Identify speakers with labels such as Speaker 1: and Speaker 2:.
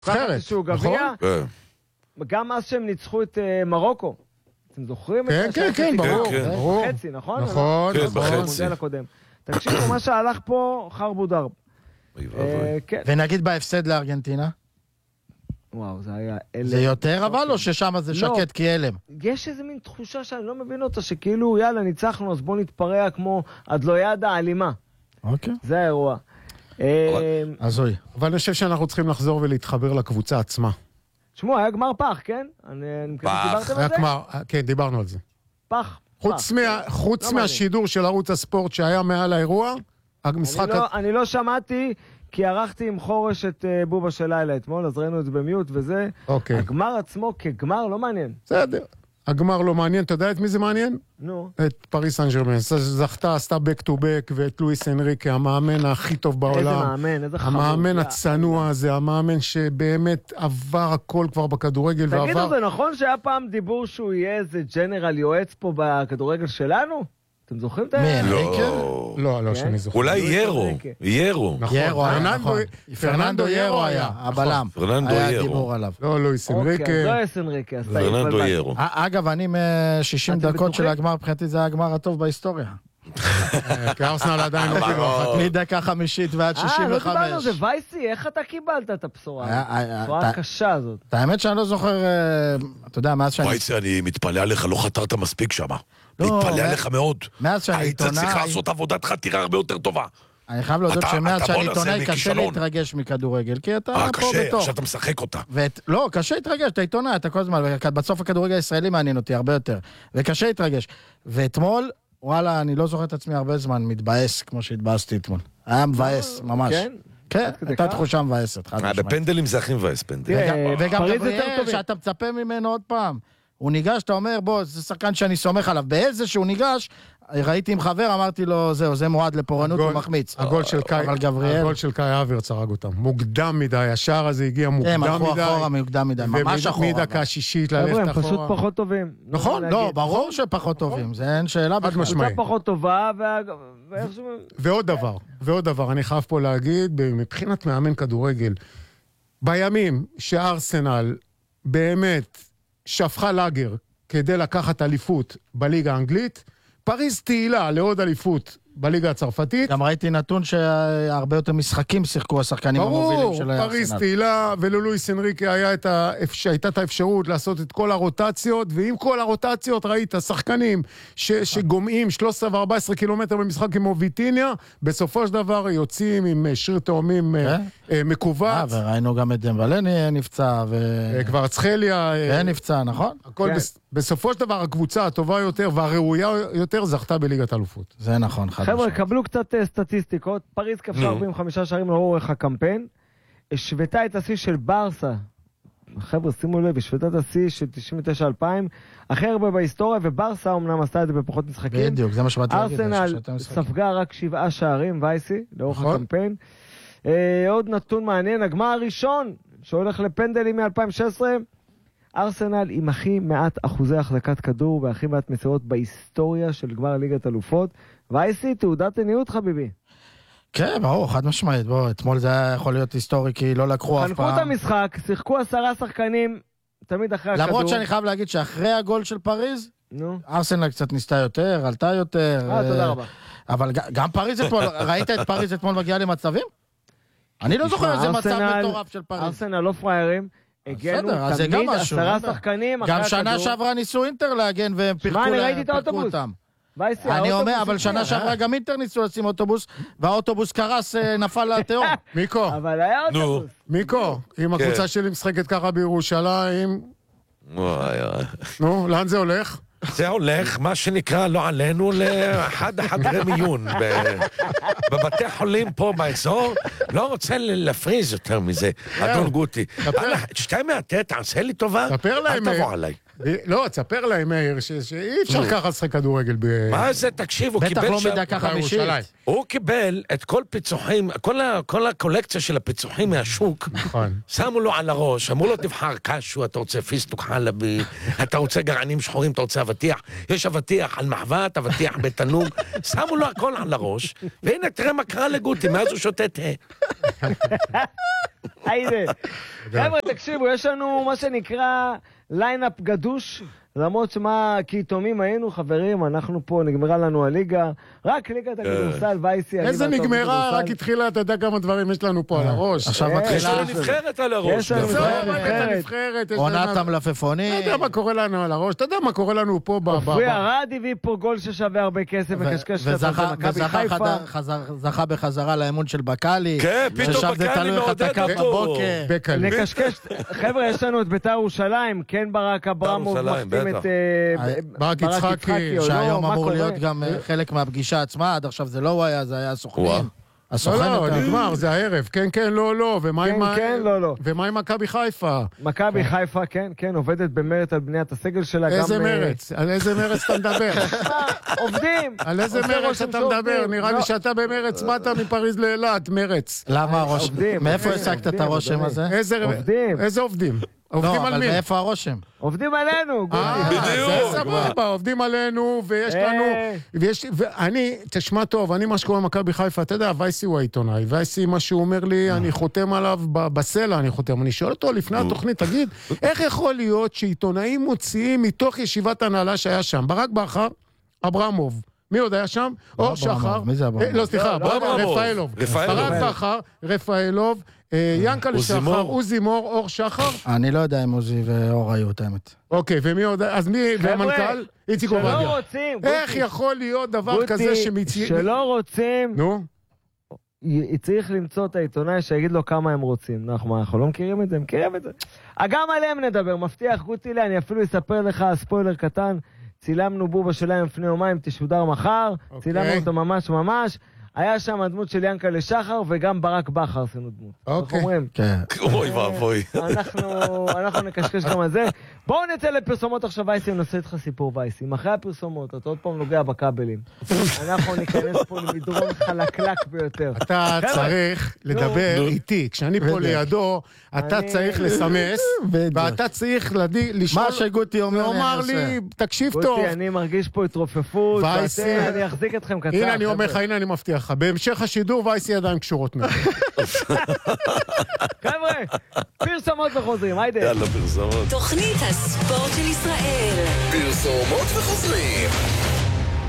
Speaker 1: איזשהו גביע, גם אז שהם ניצחו את מרוקו. אתם זוכרים?
Speaker 2: כן, ברור.
Speaker 1: בחצי, נכון?
Speaker 2: נכון.
Speaker 1: במונדיאל הקודם. תקשיבו, מה שהלך פה חרבו דרב.
Speaker 3: ונגיד בהפסד לארגנטינה?
Speaker 1: וואו, זה היה...
Speaker 3: זה יותר אבל או ששם זה שקט כאלם?
Speaker 1: יש איזה מין תחושה שאני לא מבין אותה, שכאילו יאללה ניצחנו אז בוא נתפרע כמו עד לא יד האלימה.
Speaker 3: אוקיי.
Speaker 1: זה האירוע.
Speaker 3: עזוי.
Speaker 2: אבל אני חושב שאנחנו צריכים לחזור ולהתחבר לקבוצה עצמה.
Speaker 1: תשמעו, היה גמר פח, כן? אני מקווה דיברתם על זה?
Speaker 2: כן, דיברנו על זה.
Speaker 1: פח.
Speaker 2: חוץ מהשידור של ערוץ הספורט שהיה מעל האירוע, המשחק...
Speaker 1: אני לא שמעתי, כי ערכתי עם חורש את בובה של לילה אתמול, אז ראינו את זה במיוט וזה. הגמר עצמו כגמר לא מעניין.
Speaker 2: בסדר. הגמר לא מעניין, אתה יודע את מי זה מעניין?
Speaker 1: נו.
Speaker 2: את פריס סן ז'רמן. זכתה, עשתה back to back, ואת לואיס אנריקה, המאמן הכי טוב בעולם.
Speaker 1: איזה מאמן, איזה חמוד.
Speaker 2: המאמן הצנוע הזה, המאמן שבאמת עבר הכל כבר בכדורגל.
Speaker 1: תגידו, זה נכון שהיה פעם דיבור שהוא יהיה איזה ג'נרל יועץ פה בכדורגל שלנו? אתם זוכרים את זה?
Speaker 2: לא, שאני זוכר.
Speaker 4: אולי ירו.
Speaker 3: פרננדו ירו היה, הבלם.
Speaker 4: פרננדו
Speaker 3: היה
Speaker 4: ירו.
Speaker 3: דיבור עליו.
Speaker 2: לא, לואיס אנריקה.
Speaker 1: לא לואיס אנריקה.
Speaker 4: פרננדו ירו.
Speaker 3: אגב, אני מ-60 דקות של הגמר, מבחינתי זה הגמר הטוב בהיסטוריה.
Speaker 2: כי ארסנל עדיין
Speaker 3: מדקה 50 ועד 65.
Speaker 1: לא דיברנו, זה וייסי, איך אתה קיבלת את הבשורה? הבשורה הקשה הזאת.
Speaker 3: האמת שאני לא זוכר, אתה יודע, מאז שאני...
Speaker 4: וייסי, אני מתפלא עליך, לא חתרת מספיק שמה. מתפלא עליך מאוד. היית צריך לעשות עבודת חתירה הרבה יותר טובה.
Speaker 3: אני חייב להודות שמאז שאני עיתונאי קשה להתרגש מכדורגל, כי אתה פה בתור.
Speaker 4: קשה, שאתה משחק אותה.
Speaker 3: לא, קשה להתרגש, אתה עיתונאי, אתה כל הזמן, בסוף הכדורגל הישראלי מעניין אותי הרבה יותר, וקשה להתרגש. ואתמול, וואלה, אני לא זוכר את עצמי הרבה זמן, מתבאס כמו שהתבאסתי אתמול. היה מבאס, ממש. כן, הייתה תחושה מבאסת.
Speaker 4: בפנדלים זה הכי מבאס פנדל.
Speaker 3: וגם גבריאל, שאתה מצפה ממנו עוד פעם. הוא ניגש, אתה אומר, בוא, זה שחקן שאני סומך עליו. באיזה שהוא ניגש, ראיתי עם חבר, אמרתי לו, זהו, זה מועד לפורענות, הוא מחמיץ.
Speaker 2: הגול של קאי אברץ הרג אותם. מוקדם מדי, השער הזה הגיע מוקדם מדי.
Speaker 3: הלכו אחורה, מוקדם מדי, ממש אחורה.
Speaker 2: ומדקה שישית ללכת אחורה.
Speaker 1: הם פשוט פחות טובים.
Speaker 2: נכון,
Speaker 3: לא, ברור שפחות טובים, זה אין שאלה בכלל.
Speaker 1: קבוצה פחות טובה,
Speaker 2: ועוד דבר, אני חייב פה להגיד, מבחינת מאמן כדורגל, בימים שארסנל באמת שפכה לאגר כדי לקחת אליפות בליגה האנגלית, פריז תהילה לעוד אליפות בליגה הצרפתית.
Speaker 3: גם ראיתי נתון שהרבה יותר משחקים שיחקו השחקנים המובילים של
Speaker 2: ארסנל. פריז תהילה, וללואיס אנריקה הייתה את האפשרות לעשות את כל הרוטציות, ועם כל הרוטציות ראית שחקנים שגומעים 13 ו-14 קילומטר במשחק כמו ויטיניה, בסופו של דבר יוצאים עם שריר תאומים מקובץ.
Speaker 3: וראינו גם את דמבלה נפצע.
Speaker 2: כבר צחליה.
Speaker 3: נפצע, נכון?
Speaker 2: בסופו של דבר הקבוצה הטובה יותר והראויה יותר זכתה בליגת האלופות.
Speaker 3: זה נכון.
Speaker 1: חבר'ה, קבלו קצת סטטיסטיקות. פריז כבשה 45 שערים לאורך הקמפיין. השוותה את השיא של ברסה. חבר'ה, שימו לב, השוותה את השיא של 99-2000. הכי הרבה בהיסטוריה, וברסה אמנם עשתה את זה בפחות משחקים.
Speaker 3: בדיוק, זה מה שבאתי להגיד.
Speaker 1: ארסנל ספגה רק 7 שערים, וייסי, לאורך הקמפיין. עוד נתון מעניין, הגמר הראשון שהולך לפנדלים מ-2016, ארסנל עם הכי מעט אחוזי החזקת כדור והכי מעט מסירות בהיסטוריה של גמר ליגת אלופות. וייסי, תעודת עניות חביבי.
Speaker 3: כן, ברור, חד משמעית. בוא, אתמול זה היה יכול להיות היסטורי, כי לא לקחו אף פעם.
Speaker 1: חנקו את המשחק, שיחקו 10 שחקנים, תמיד אחרי הכדור.
Speaker 3: למרות שאני חייב להגיד שאחרי הגול של פריז, ארסנל קצת ניסתה יותר, עלתה יותר.
Speaker 1: תודה רבה.
Speaker 3: אבל גם פריז אתמול, ראית את פריז אתמול מגיעה למצבים? אני לא זוכר איזה מצב מטורף של פריז.
Speaker 1: ארסנל לא פריירים. הגנו תמיד 10 שחקנים.
Speaker 3: גם שנה שעברה ניסו אינטר להגן והם פירקו אותם.
Speaker 1: אני ראיתי את האוטובוס.
Speaker 3: אני אומר, אבל שנה שעברה גם אינטר ניסו לשים אוטובוס, והאוטובוס קרס, נפל לתהום.
Speaker 2: מיקו.
Speaker 1: אבל היה אוטובוס.
Speaker 2: מיקו, אם הקבוצה שלי משחקת ככה בירושלים, נו, לאן זה הולך?
Speaker 4: זה הולך, מה שנקרא, לא עלינו, לאחד החדרי מיון. בבתי חולים פה באזור, לא רוצה להפריז יותר מזה. אדון גוטי. שתי מעטה, תעשה לי טובה, אל תבוא עליי.
Speaker 2: לא, תספר להם, מאיר, שאי אפשר ככה לשחק כדורגל.
Speaker 4: מה זה, תקשיב, הוא קיבל
Speaker 3: בטח לא מדקה 50.
Speaker 4: הוא קיבל את כל פיצוחים, כל הקולקציה של הפיצוחים מהשוק, שמו לו על הראש, אמרו לו תבחר קשו, אתה רוצה פיסטוק חלבי, אתה רוצה גרענים שחורים, אתה רוצה אבטיח, יש אבטיח על מחבת, אבטיח בתנוג, שמו לו הכל על הראש, והנה תראה מה קרה לגוטי, מאז הוא שותה תה.
Speaker 1: היידה. חבר'ה, תקשיבו, יש לנו מה שנקרא ליינאפ גדוש, למרות שמה, כיתומים היינו, חברים, אנחנו פה, נגמרה לנו הליגה, רק ליגת הכדורסל, וייסי.
Speaker 2: איזה נגמרה, רק התחילה, אתה יודע כמה דברים יש לנו פה על הראש.
Speaker 3: עכשיו
Speaker 4: יש
Speaker 3: מתחילה
Speaker 4: לנו נבחרת על הראש.
Speaker 1: יש לנו
Speaker 2: נבחרת.
Speaker 3: עונת המלפפונים.
Speaker 2: אתה יודע מה קורה לנו על הראש, אתה יודע מה קורה לנו פה
Speaker 1: עופרי ארד הביא פה גול ששווה הרבה כסף וקשקש קצת במכבי חיפה.
Speaker 3: וזכה בחזרה לאמון של בקלי.
Speaker 4: כן, פתאום בקלי מעודד אותו.
Speaker 1: לקשקש, חבר'ה, יש לנו את בית"ר ירושלים, כן ברק אברמוב מחתים את
Speaker 2: ברק יצחקי,
Speaker 3: שהיום אמור להיות גם חלק מהפגישה עצמה, עד עכשיו זה לא הוא היה, זה היה הסוכנים.
Speaker 2: לא, נגמר, זה הערב, כן, כן, לא, לא, ומה עם מכבי חיפה?
Speaker 1: מכבי חיפה, כן, כן, עובדת במרץ על בניית הסגל שלה.
Speaker 2: איזה מרץ? על איזה מרץ אתה מדבר?
Speaker 1: עובדים.
Speaker 2: על איזה מרץ אתה מדבר? נראה לי שאתה במרץ, באת מפריז לאילת, מרץ.
Speaker 3: למה הרושם? מאיפה השגת את הרושם הזה?
Speaker 2: איזה עובדים? עובדים על מי?
Speaker 3: אבל מאיפה הרושם?
Speaker 1: עובדים עלינו.
Speaker 4: בדיוק.
Speaker 2: זה סבבה, עובדים עלינו, ויש לנו... ואני, תשמע טוב, אני מה שקורה במכבי חיפה, אתה יודע, וייסי הוא העיתונאי, וייסי מה שהוא אומר לי, אני חותם עליו בסלע, אני חותם. אני שואל אותו לפני התוכנית, תגיד, איך יכול להיות שעיתונאים מוציאים מתוך ישיבת הנהלה שהיה שם? ברק בכר, אברמוב. מי עוד היה שם? אור שחר.
Speaker 3: מי זה אברמוב?
Speaker 2: לא, סליחה, רפאלוב. ברק בכר, רפאלוב, ינקל שחר, עוזי מור, אור שחר.
Speaker 3: אני לא יודע אם עוזי ואור היו את האמת.
Speaker 2: אוקיי, ומי עוד? אז מי? והמנכ"ל? איציק עובדיה.
Speaker 1: שלא רוצים.
Speaker 2: איך יכול להיות דבר כזה
Speaker 1: שלא רוצים.
Speaker 2: נו?
Speaker 1: צריך למצוא את העיתונאי שיגיד לו כמה הם רוצים. אנחנו לא מכירים את זה, מכירים את זה. גם עליהם נדבר, מבטיח גוטילה, אני אפילו אספר לך ספוילר קטן. צילמנו בובה שלהם לפני יומיים, תשודר מחר, צילמנו אותו ממש ממש, היה שם הדמות של ינקלה שחר, וגם ברק בכר עשינו דמות.
Speaker 2: אוקיי.
Speaker 1: אנחנו אומרים?
Speaker 3: כן.
Speaker 4: אוי ואבוי.
Speaker 1: אנחנו נקשקש גם על זה. בואו נצא לפרסומות עכשיו, וייסי, נעשה איתך סיפור וייסי. אחרי הפרסומות, אתה עוד פעם נוגע בכבלים. אנחנו ניכנס פה למדרון חלקלק ביותר.
Speaker 2: אתה צריך לדבר איתי, כשאני פה לידו, אתה צריך לסמס, ואתה צריך לשאול...
Speaker 3: מה שגוטי אומר,
Speaker 2: ואומר לי, תקשיב טוב.
Speaker 1: גוטי, אני מרגיש פה התרופפות, ואני אחזיק אתכם קצר.
Speaker 2: הנה אני אומר לך, הנה אני מבטיח לך. בהמשך השידור, וייסי ידיים קשורות מאוד.
Speaker 1: חבר'ה, פרסומות וחוזרים, היידה.
Speaker 4: יאללה, פרסומות.
Speaker 5: תוכנית הספורט של ישראל.
Speaker 6: פרסומות וחוזרים.